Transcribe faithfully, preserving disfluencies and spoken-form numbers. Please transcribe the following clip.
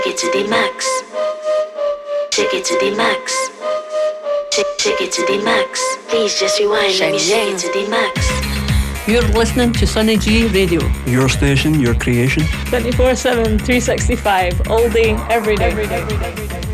it to the max. Take it to the max. Take, take it to the max. Please just rewind. Let me take it to the max. You're listening to Sunny G Radio. Your station, your creation. twenty-four seven, three sixty-five, all day, every day. Every day. Every day.